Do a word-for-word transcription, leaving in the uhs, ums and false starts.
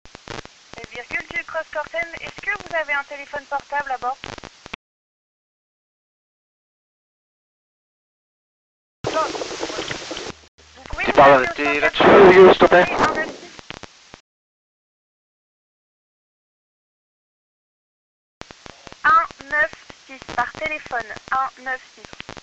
Virgule du Cross Corten, est-ce que vous avez un téléphone portable à bord? Non. Vous pouvez Tu nous parles appeler au arrêter cent là-dessus, quatre-vingts, Hugo, s'il te plaît? un neuf six. un neuf six par téléphone, un neuf six.